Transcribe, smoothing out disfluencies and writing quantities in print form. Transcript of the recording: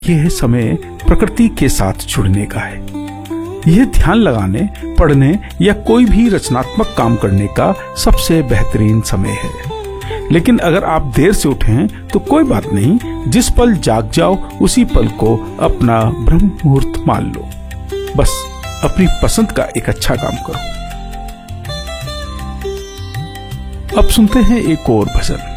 यह समय प्रकृति के साथ जुड़ने का है। यह ध्यान लगाने, पढ़ने या कोई भी रचनात्मक काम करने का सबसे बेहतरीन समय है। लेकिन अगर आप देर से उठें तो कोई बात नहीं, जिस पल जाग जाओ उसी पल को अपना ब्रह्म मुहूर्त मान लो। बस अपनी पसंद का एक अच्छा काम करो। अब सुनते हैं एक और भजन।